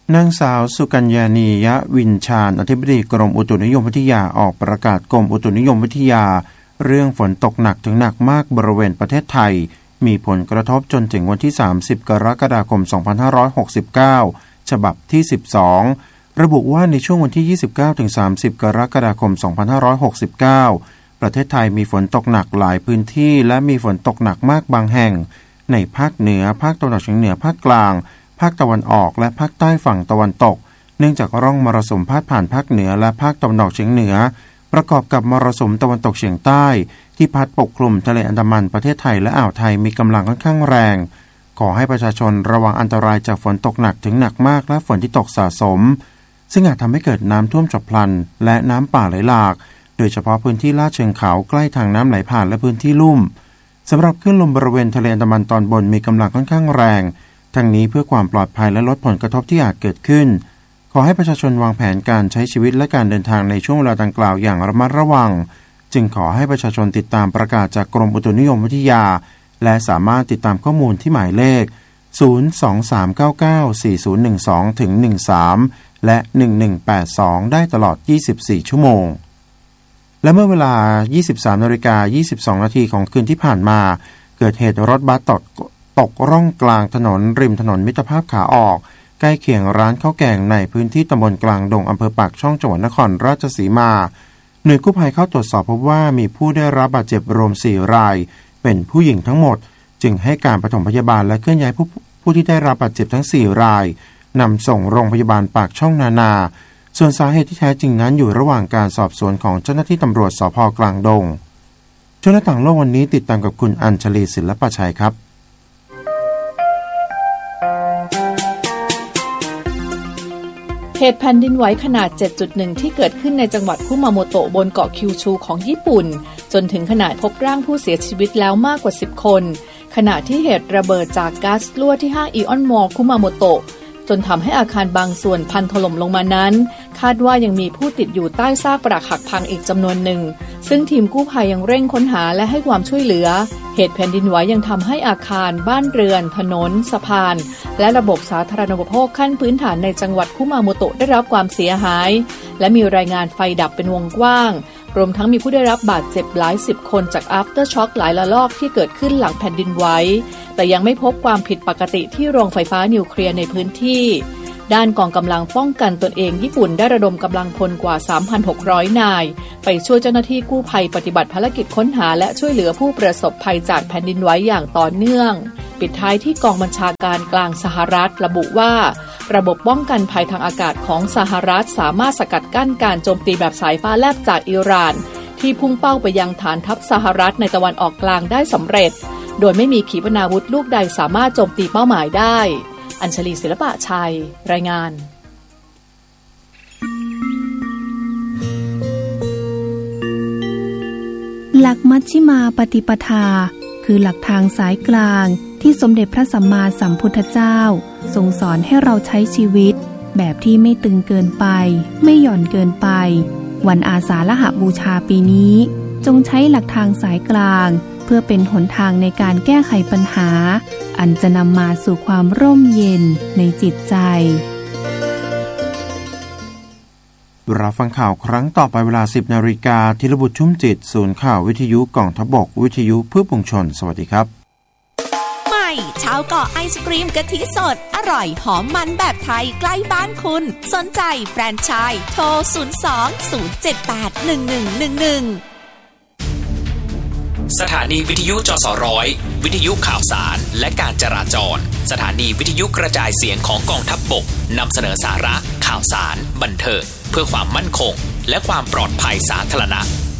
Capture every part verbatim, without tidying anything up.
นางสาวสุกัญญานียะวินชาญอธิบดีกรมอุตุนิยมวิทยาออกประกาศกรมอุตุนิยมวิทยาเรื่องฝนตกหนักถึงหนักมากบริเวณประเทศไทยมีผลกระทบจนถึงวันที่สามสิบกรกฎาคมสองพันห้าร้อยหกสิบเก้าฉบับที่สิบสองระบุว่าในช่วงวันที่ยี่สิบเก้าถึงสามสิบกรกฎาคมสองพันห้าร้อยหกสิบเก้าประเทศไทยมีฝนตกหนักหลายพื้นที่และมีฝนตกหนักมากบางแห่งในภาคเหนือภาคตะวันออกเฉียงเหนือภาคกลางภาคตะวันออกและภาคใต้ฝั่งตะวันตกเนื่องจากร่องมรสุมพาดผ่านภาคเหนือและภาคตะวันออกเฉียงเหนือประกอบกับมรสุมตะวันตกเฉียงใต้ที่พัดปกคลุมทะเลอันดามันประเทศไทยและอ่าวไทยมีกำลังค่อนข้างแรงขอให้ประชาชนระวังอันตรายจากฝนตกหนักถึงหนักมากและฝนที่ตกสะสมซึ่งอาจทำให้เกิดน้ำท่วมฉับพลันและน้ำป่าไหลหลากโดยเฉพาะพื้นที่ลาดเชิงเขาใกล้ทางน้ำไหลผ่านและพื้นที่ลุ่มสำหรับคลื่นลมบริเวณทะเลอันดามันตอนบนมีกำลังค่อนข้างแรงทั้งนี้เพื่อความปลอดภัยและลดผลกระทบที่อาจเกิดขึ้นขอให้ประชาชนวางแผนการใช้ชีวิตและการเดินทางในช่วงเวลาดังกล่าวอย่างระมัดระวังจึงขอให้ประชาชนติดตามประกาศจากกรมอุตุนิยมวิทยาและสามารถติดตามข้อมูลที่หมายเลขศูนย์ สอง สาม เก้า เก้า สี่ ศูนย์ หนึ่ง สอง ถึง หนึ่ง สามและหนึ่ง หนึ่ง แปด สองได้ตลอดยี่สิบสี่ชั่วโมงและเมื่อเวลา ยี่สิบสามนาฬิกายี่สิบสองนาทีของคืนที่ผ่านมาเกิดเหตุรถบัสตกตกร่องกลางถนนริมถนนมิตรภาพขาออกใกล้เคียงร้านข้าวแกงในพื้นที่ตำบลกลางดงอำเภอปากช่องจังหวัดนครราชสีมาหน่วยกู้ภัยเข้าตรวจสอบพบว่ามีผู้ได้รับบาดเจ็บรวมสี่รายเป็นผู้หญิงทั้งหมดจึงให้การปฐมพยาบาลและเคลื่อนย้ายผู้ผู้ที่ได้รับบาดเจ็บทั้งสี่รายนำส่งโรงพยาบาลปากช่องนานาส่วนสาเหตุที่แท้จริงนั้นอยู่ระหว่างการสอบสวนของเจ้าหน้าที่ตำรวจสภ.กลางดงช่วงหน้าต่างโลกวันนี้ติดตามกับคุณอัญชลีศิลปชัยครับเหตุแผ่นดินไหวขนาด เจ็ดจุดหนึ่ง ที่เกิดขึ้นในจังหวัดคุมาโมโตะบนเกาะคิวชูของญี่ปุ่นจนถึงขณะพบร่างผู้เสียชีวิตแล้วมากกว่าสิบคนขณะที่เหตุระเบิดจากก๊าซรั่วที่ห้างอีออนมอลล์คุมาโมโตะจนทำให้อาคารบางส่วนพังถล่มลงมานั้นคาดว่ายังมีผู้ติดอยู่ใต้ซากปรักหักพังอีกจำนวนหนึ่งซึ่งทีมกู้ภัยยังเร่งค้นหาและให้ความช่วยเหลือเหตุแผ่นดินไหวยังทำให้อาคารบ้านเรือนถนนสะพานและระบบสาธารณูปโภคขั้นพื้นฐานในจังหวัดคุมาโมโตะได้รับความเสียหายและมีรายงานไฟดับเป็นวงกว้างรวมทั้งมีผู้ได้รับบาดเจ็บหลายสิบคนจาก after shock หลายระลอกที่เกิดขึ้นหลังแผ่นดินไหวแต่ยังไม่พบความผิดปกติที่โรงไฟฟ้านิวเคลียร์ในพื้นที่ด้านกองกำลังป้องกันตนเองญี่ปุ่นได้ระดมกำลังพลกว่า สามพันหกร้อย นายไปช่วยเจ้าหน้าที่กู้ภัยปฏิบัติภารกิจค้นหาและช่วยเหลือผู้ประสบภัยจากแผ่นดินไหวอย่างต่อเนื่องปิดท้ายที่กองบัญชาการกลางสหรัฐระบุว่าระบบป้องกันภัยทางอากาศของสหรัฐสามารถสกัดกั้นการโจมตีแบบสายฟ้าแลบจากอิหร่านที่พุ่งเป้าไปยังฐานทัพสหรัฐในตะวันออกกลางได้สำเร็จโดยไม่มีขีปนาวุธลูกใดสามารถโจมตีเป้าหมายได้อัญชลีศิลปะชัยรายงานหลักมัชฌิมาปฏิปทาคือหลักทางสายกลางที่สมเด็จพระสัมมาสัมพุทธเจ้าทรงสอนให้เราใช้ชีวิตแบบที่ไม่ตึงเกินไปไม่หย่อนเกินไปวันอาสาฬหบูชาปีนี้จงใช้หลักทางสายกลางเพื่อเป็นหนทางในการแก้ไขปัญหาอันจะนำมาสู่ความร่มเย็นในจิตใจเราฟังข่าวครั้งต่อไปเวลา สิบนาฬิกาธีรบุตรชุ่มจิตศูนย์ข่าววิทยุกองทัพบกวิทยุเพื่อปวงชนสวัสดีครับใหม่ชาวเกาะไอศกรีมกะทิสดอร่อยหอมมันแบบไทยใกล้บ้านคุณสนใจแฟรนไชส์โทรศูนย์ สอง ศูนย์ เจ็ด แปด หนึ่ง หนึ่ง หนึ่ง หนึ่งสถานีวิทยุจสร้อยวิทยุข่าวสารและการจราจรสถานีวิทยุกระจายเสียงของกองทัพบกนำเสนอสาระข่าวสารบันเทิงเพื่อความมั่นคงและความปลอดภัยสาธารณะ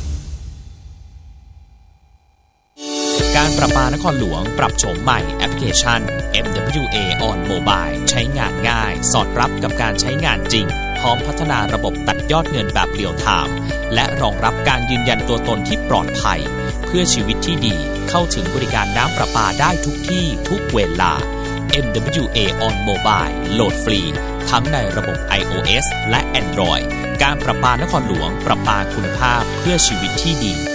การประปานครหลวงปรับโฉมใหม่แอปพลิเคชัน เอ็ม ดับเบิลยู เอ on Mobile ใช้งานง่ายสอดรับกับการใช้งานจริงพร้อมพัฒนาระบบตัดยอดเงินแบบเรียลไทม์และรองรับการยืนยันตัวตนที่ปลอดภัยเพื่อชีวิตที่ดีเข้าถึงบริการน้ำประปาได้ทุกที่ทุกเวลา เอ็ม ดับเบิลยู เอ on Mobile โหลดฟรีทั้งในระบบ iOS และ Android การประปานครหลวงประปาคุณภาพเพื่อชีวิตที่ดี